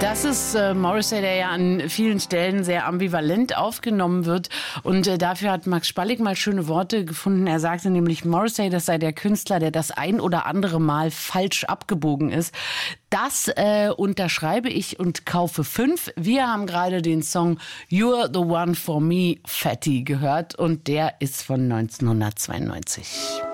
Das ist Morrissey, der ja an vielen Stellen sehr ambivalent aufgenommen wird. Und dafür hat Max Spallig mal schöne Worte gefunden. Er sagte nämlich, Morrissey, das sei der Künstler, der das ein oder andere Mal falsch abgebogen ist. Das unterschreibe ich und kaufe 5. Wir haben gerade den Song You're the One for Me, Fatty gehört. Und der ist von 1992.